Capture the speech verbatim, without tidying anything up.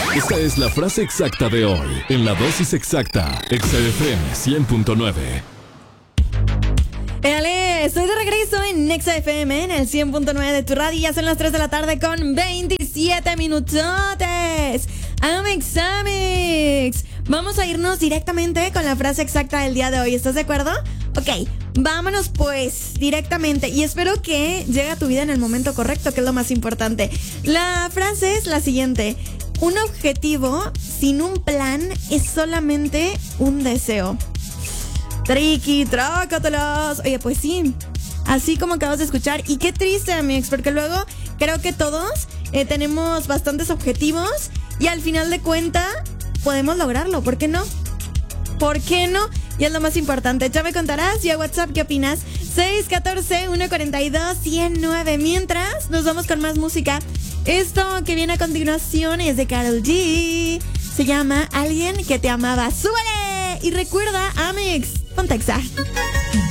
Esta es la frase exacta de hoy, en la dosis exacta, Exa F M cien punto nueve. Éale, estoy de regreso en Exa F M, en el cien punto nueve de tu radio. Ya son las tres de la tarde con veintisiete minutotes. Amex, Amex. Vamos a irnos directamente con la frase exacta del día de hoy. ¿Estás de acuerdo? Ok, vámonos pues directamente. Y espero que llegue a tu vida en el momento correcto, que es lo más importante. La frase es la siguiente. Un objetivo sin un plan es solamente un deseo. Triqui, trácatelas. Oye, pues sí, así como acabas de escuchar. Y qué triste, amigos, porque luego creo que todos eh, tenemos bastantes objetivos y al final de cuentas podemos lograrlo. ¿Por qué no? ¿Por qué no? Y es lo más importante. Ya me contarás y a WhatsApp qué opinas. seis uno cuatro, uno cuatro dos, uno cero nueve. Mientras, nos vamos con más música. Esto que viene a continuación es de Karol G. Se llama Alguien que te amaba. ¡Súbele! Y recuerda, Amex, ponte Exa.